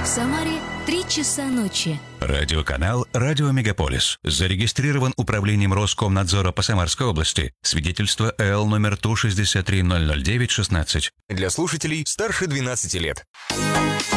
Самаре 3 часа ночи. Радиоканал «Радио Мегаполис». Зарегистрирован Управлением Роскомнадзора по Самарской области. Свидетельство ЭЛ номер ТУ 63009-16. Для слушателей старше 12 лет.